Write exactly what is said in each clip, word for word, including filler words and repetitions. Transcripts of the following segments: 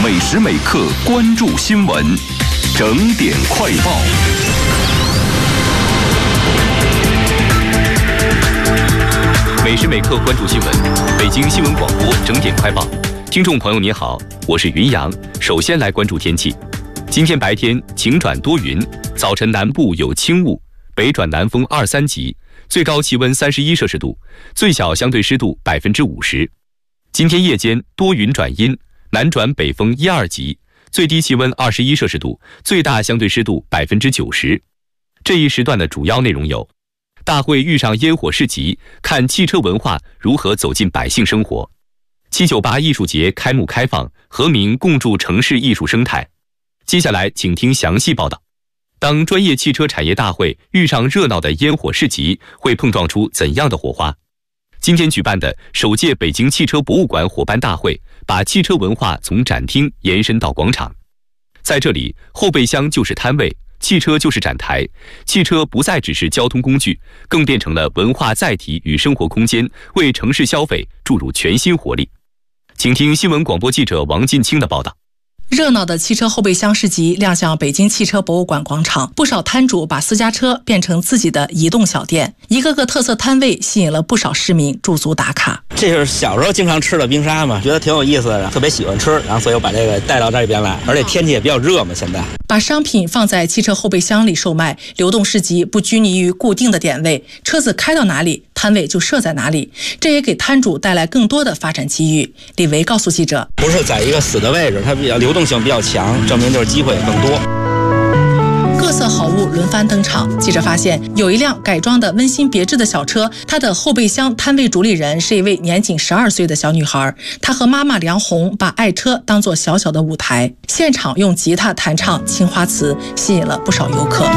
每时每刻关注新闻，整点快报。每时每刻关注新闻，北京新闻广播整点快报。听众朋友您好，我是云阳。首先来关注天气。今天白天晴转多云，早晨南部有轻雾，北转南风二三级，最高气温三十一摄氏度，最小相对湿度百分之五十。今天夜间多云转阴，南转北风一二级，最低气温二十一摄氏度，最大相对湿度百分之九十。这一时段的主要内容有：大会遇上烟火市集，看汽车文化如何走进百姓生活；七九八艺术节开幕开放，和民共筑城市艺术生态。接下来请听详细报道。当专业汽车产业大会遇上热闹的烟火市集，会碰撞出怎样的火花？今天举办的首届北京汽车博物馆伙伴大会，把汽车文化从展厅延伸到广场。在这里，后备箱就是摊位，汽车就是展台，汽车不再只是交通工具，更变成了文化载体与生活空间，为城市消费注入全新活力。请听新闻广播记者王进清的报道。 热闹的汽车后备箱市集亮相北京汽车博物馆广场，不少摊主把私家车变成自己的移动小店，一个个特色摊位吸引了不少市民驻足打卡。 这是小时候经常吃的冰沙嘛，觉得挺有意思的，特别喜欢吃，然后所以我把这个带到这边来，而且天气也比较热嘛，现在把商品放在汽车后备箱里售卖，流动市集不拘泥于固定的点位，车子开到哪里，摊位就设在哪里，这也给摊主带来更多的发展机遇。李维告诉记者， 不是在一个死的位置，它比较流动性比较强，证明就是机会更多。 各色好物轮番登场，记者发现有一辆改装的温馨别致的小车，它的后备箱摊位主理人是一位年仅十二岁的小女孩，她和妈妈梁红把爱车当作小小的舞台，现场用吉他弹唱青花瓷，吸引了不少游客。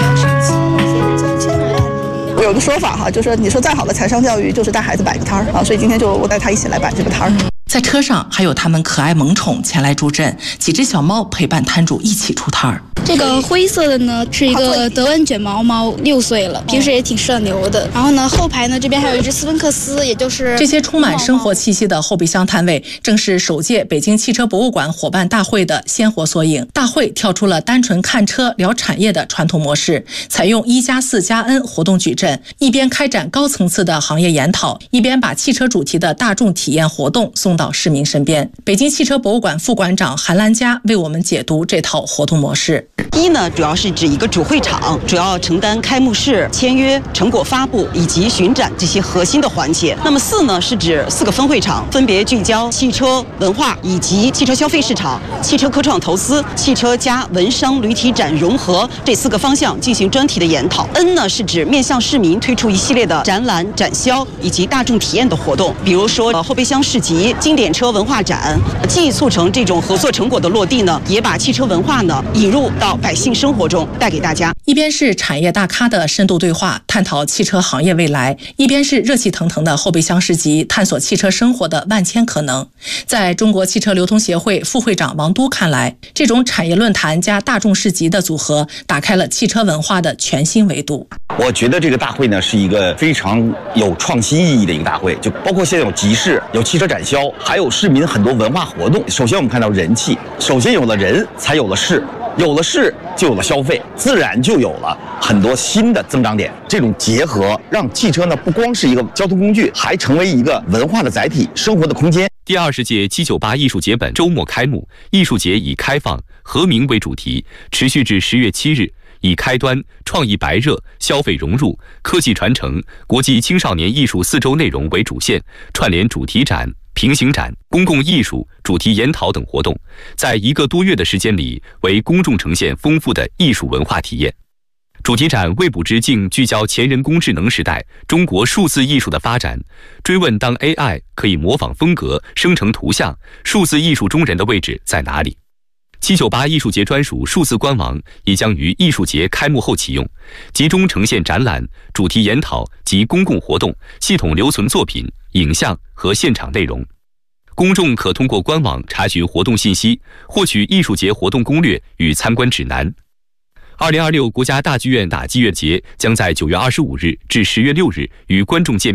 有个说法哈，就是你说再好的财商教育就是带孩子摆个摊儿啊，所以今天就我带他一起来摆这个摊儿。 在车上还有他们可爱萌宠前来助阵，几只小猫陪伴摊主一起出摊儿。 这个灰色的呢是一个德文卷毛猫，六岁了，平时也挺社牛的。然后呢，后排呢这边还有一只斯芬克斯，也就是这些充满生活气息的后备箱摊位，正是首届北京汽车博物馆伙伴大会的鲜活缩影。大会跳出了单纯看车聊产业的传统模式，采用一加四加 N 活动矩阵，一边开展高层次的行业研讨，一边把汽车主题的大众体验活动送到市民身边。北京汽车博物馆副馆长韩兰佳为我们解读这套活动模式。 一呢，主要是指一个主会场，主要承担开幕式、签约、成果发布以及巡展这些核心的环节。那么四呢，是指四个分会场，分别聚焦汽车文化以及汽车消费市场、汽车科创投资、汽车加文商旅体展融合这四个方向进行专题的研讨。N 呢，是指面向市民推出一系列的展览、展销以及大众体验的活动，比如说呃后备箱市集、经典车文化展，既促成这种合作成果的落地呢，也把汽车文化呢引入到百姓生活中，带给大家。 一边是产业大咖的深度对话，探讨汽车行业未来，一边是热气腾腾的后备箱市集，探索汽车生活的万千可能。在中国汽车流通协会副会长王都看来，这种产业论坛加大众市集的组合，打开了汽车文化的全新维度。 我觉得这个大会呢是一个非常有创新意义的一个大会，就包括现在有集市、有汽车展销，还有市民很多文化活动。首先我们看到人气，首先有了人，才有了事。有了市就有了消费，自然就有了很多新的增长点。这种结合让汽车呢不光是一个交通工具，还成为一个文化的载体、生活的空间。 第二十届七九八艺术节本周末开幕，艺术节以开放、和民为主题，持续至十月七日。以开端、创意白热、消费融入、科技传承、国际青少年艺术四周内容为主线，串联主题展、平行展、公共艺术、主题研讨等活动，在一个多月的时间里，为公众呈现丰富的艺术文化体验。主题展未卜之境聚焦前人工智能时代中国数字艺术的发展，追问当 A I 可以模仿风格、生成图像，数字艺术中人的位置在哪里？七九八艺术节专属数字官网也将于艺术节开幕后启用，集中呈现展览、主题研讨及公共活动，系统留存作品、影像和现场内容。公众可通过官网查询活动信息，获取艺术节活动攻略与参观指南。二零二六国家大剧院打击乐节将在九月二十五日至十月六日与观众见面。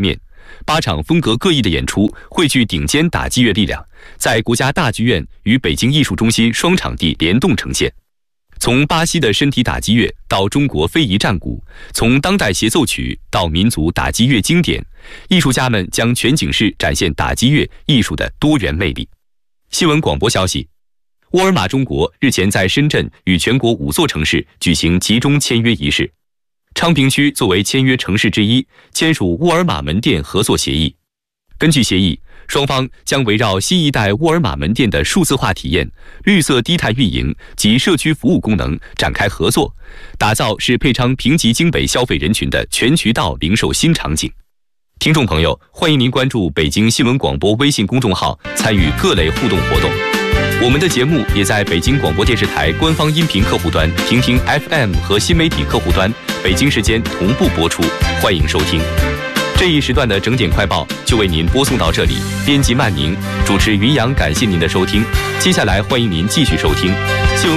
八场风格各异的演出汇聚顶尖打击乐力量，在国家大剧院与北京艺术中心双场地联动呈现。从巴西的身体打击乐到中国非遗战鼓，从当代协奏曲到民族打击乐经典，艺术家们将全景式展现打击乐艺术的多元魅力。新闻广播消息，沃尔玛中国日前在深圳与全国五座城市举行集中签约仪式。昌平区作为签约城市之一，签署沃尔玛门店合作协议。根据协议，双方将围绕新一代沃尔玛门店的数字化体验、绿色低碳运营及社区服务功能展开合作，打造适配昌平级京北消费人群的全渠道零售新场景。听众朋友，欢迎您关注北京新闻广播微信公众号，参与各类互动活动。我们的节目也在北京广播电视台官方音频客户端、听听 F M 和新媒体客户端，北京时间同步播出，欢迎收听。这一时段的整点快报就为您播送到这里，编辑曼宁，主持云阳，感谢您的收听。接下来欢迎您继续收听